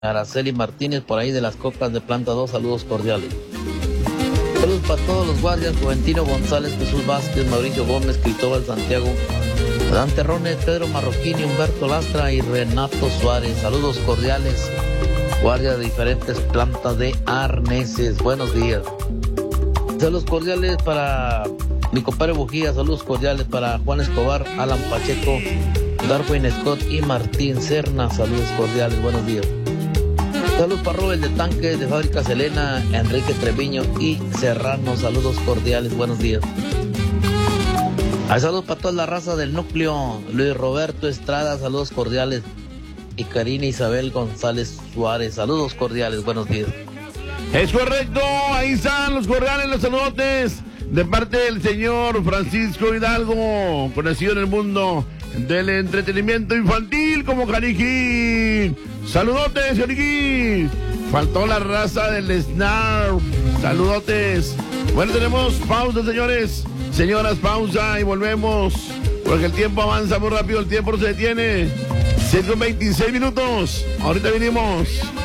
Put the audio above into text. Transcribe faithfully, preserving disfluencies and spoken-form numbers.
Araceli Martínez, por ahí de las Cocas de Planta dos, saludos cordiales. Saludos para todos los guardias: Juventino González, Jesús Vázquez, Mauricio Gómez, Cristóbal Santiago, Dante Rones, Pedro Marroquini, Humberto Lastra y Renato Suárez. Saludos cordiales, guardia de diferentes plantas de arneses. Buenos días. Saludos cordiales para mi compadre Bujía, saludos cordiales para Juan Escobar, Alan Pacheco, Darwin Scott y Martín Serna. Saludos cordiales, buenos días. Saludos para Robert de Tanques, de Fábrica Selena, Enrique Treviño y Serrano. Saludos cordiales, buenos días. Hay saludos para toda la raza del núcleo. Luis Roberto Estrada, saludos cordiales. Y Karina Isabel González Suárez, saludos cordiales, buenos días. Es correcto, ahí están los cordiales, los saludotes de parte del señor Francisco Hidalgo, conocido en el mundo del entretenimiento infantil como Caniquín. Saludotes, Caniquín. Faltó la raza del Snarf. Saludotes. Bueno, tenemos pausa, señores. Señoras, pausa y volvemos. Porque el tiempo avanza muy rápido, el tiempo no se detiene. ciento veintiséis minutos. Ahorita venimos.